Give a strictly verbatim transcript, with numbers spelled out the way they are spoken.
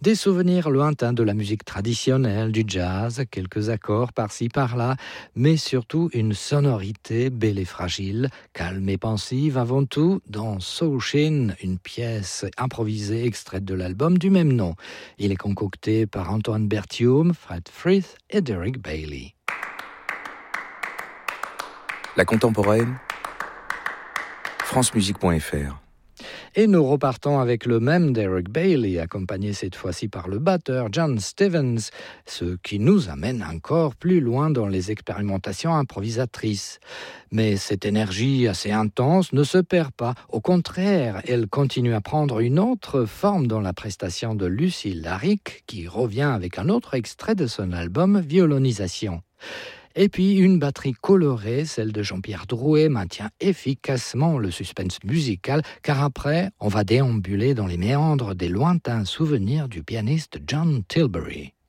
Des souvenirs lointains de la musique traditionnelle, du jazz, quelques accords par-ci par-là, mais surtout une sonorité belle et fragile, calme et pensive avant tout, dans Soul Shin, une pièce improvisée extraite de l'album du même nom. Il est concocté par Antoine Berthiaume, Fred Frith et Derek Bailey. La contemporaine, francemusique point f r. Et nous repartons avec le même Derek Bailey, accompagné cette fois-ci par le batteur John Stevens, ce qui nous amène encore plus loin dans les expérimentations improvisatrices. Mais cette énergie assez intense ne se perd pas. Au contraire, elle continue à prendre une autre forme dans la prestation de Lucy Larrick, qui revient avec un autre extrait de son album Violonisation. Et puis une batterie colorée, celle de Jean-Pierre Drouet, maintient efficacement le suspense musical, car après, on va déambuler dans les méandres des lointains souvenirs du pianiste John Tilbury.